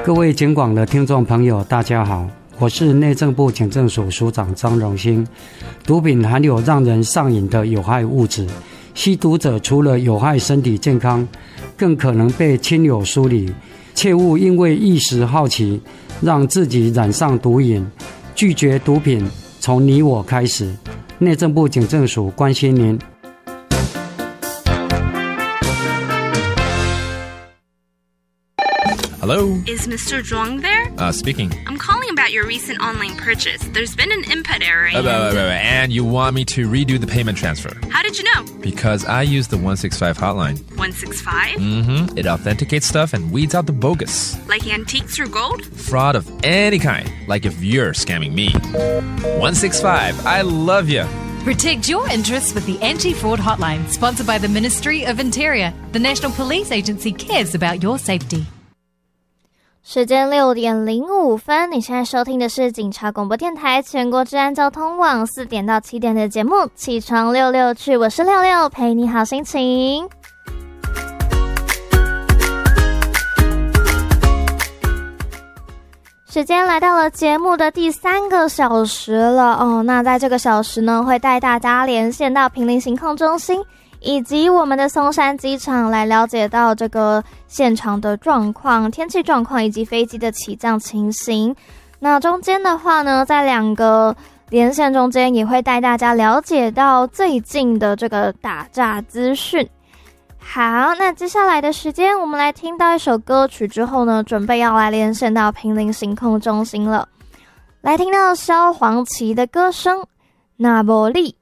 各位警广的听众朋友大家好，我是内政部警政署署长张荣兴。毒品含有让人上瘾的有害物质，吸毒者除了有害身体健康，更可能被亲友疏离，切勿因为一时好奇让自己染上毒瘾。拒绝毒品从你我开始，内政部警政署关心您。 Hello? Is Mr. Zhuang there? Speaking. I'm calling about your recent online purchase. There's been an input error. And you want me to redo the payment transfer? How did you know? Because I use the 165 hotline. 165? It authenticates stuff and weeds out the bogus. Like antiques or gold? Fraud of any kind, like if you're scamming me. 165, I love you. Protect your interests with the Anti-Fraud Hotline, sponsored by the Ministry of Interior. The National Police Agency cares about your safety. 时间6点05分，你现在收听的是警察广播电台全国治安交通网4点到7点的节目起床66去，我是66，陪你好心情。时间来到了节目的第3个小时了哦，那在这个小时呢，会带大家连线到坪林行控中心以及我们的松山机场，来了解到这个现场的状况、天气状况以及飞机的起降情形。那中间的话呢，在2个连线中间也会带大家了解到最近的这个打诈资讯。好，那接下来的时间我们来听到一首歌曲之后呢，准备要来连线到坪林行控中心了。来听到萧煌奇的歌声《那无你》。